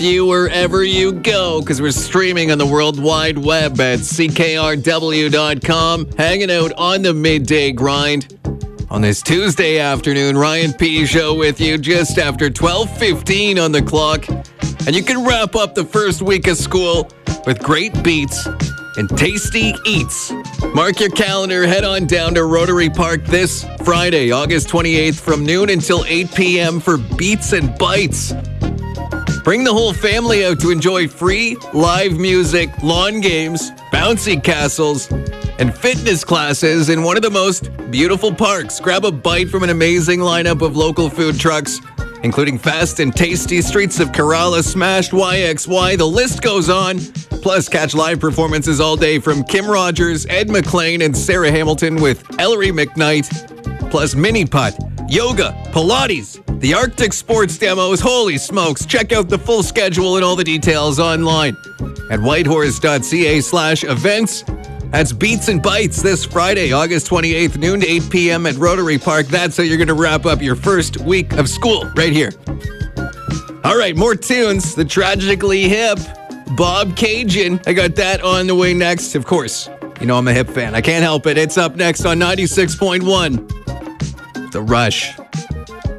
you wherever you go, because we're streaming on the World Wide Web at CKRW.com, hanging out on the midday grind. On this Tuesday afternoon, Ryan P. Show with you just after 12:15 on the clock. And you can wrap up the first week of school with great beats and tasty eats. Mark your calendar, head on down to Rotary Park this Friday, August 28th from noon until 8 p.m. for Beats and Bites. Bring the whole family out to enjoy free live music, lawn games, bouncy castles, and fitness classes in one of the most beautiful parks. Grab a bite from an amazing lineup of local food trucks, including fast and tasty Streets of Kerala, Smashed YXY, the list goes on. Plus, catch live performances all day from Kim Rogers, Ed McLean, and Sarah Hamilton with Ellery McKnight. Plus, mini putt, yoga, Pilates, the Arctic sports demos. Holy smokes. Check out the full schedule and all the details online at whitehorse.ca/events. That's Beats and Bites this Friday, August 28th, noon to 8 p.m. at Rotary Park. That's how you're going to wrap up your first week of school right here. All right, more tunes. The Tragically Hip, Bob Cajun. I got that on the way next. Of course, you know I'm a hip fan. I can't help it. It's up next on 96.1. The Rush.